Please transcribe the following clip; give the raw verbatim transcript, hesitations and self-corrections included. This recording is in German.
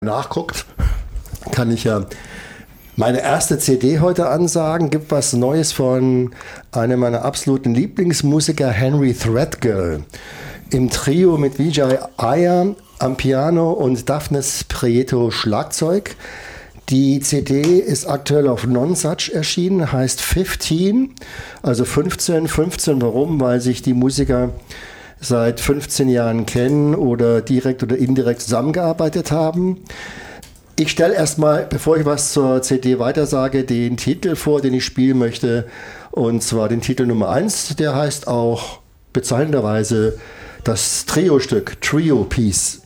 nachguckt, kann ich ja meine erste C D heute ansagen. Gibt was Neues von einem meiner absoluten Lieblingsmusiker, Henry Threadgill, im Trio mit Vijay Iyer am Piano und Daphnis Prieto Schlagzeug. Die C D ist aktuell auf Nonesuch erschienen, heißt fünfzehn, also fünfzehn. fünfzehn, warum? Weil sich die Musiker seit fünfzehn Jahren kennen oder direkt oder indirekt zusammengearbeitet haben. Ich stelle erstmal, bevor ich was zur C D weitersage, den Titel vor, den ich spielen möchte. Und zwar den Titel Nummer eins, der heißt auch bezeichnenderweise das Trio-Stück, Trio Piece.